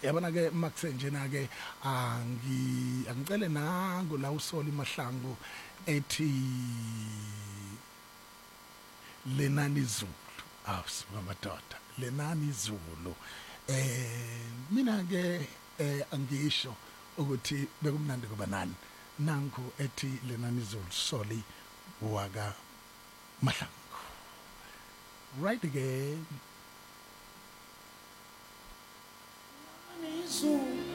yabona ke makusenjena ke angicele nangu la uSoli Mahlangu ethi lenani Zulu awusibamadoda lenani Zulu mina ke angisho ukuthi bekumnandi kuba nani nanku ethi lenani Zulu Soli waka Mahlangu right again Zulu